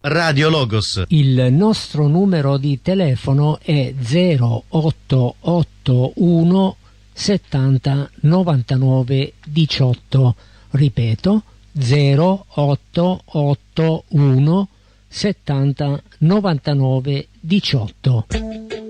Radio Logos. Il nostro numero di telefono è 0881 70 99 18. Ripeto, 0881 70 99 18.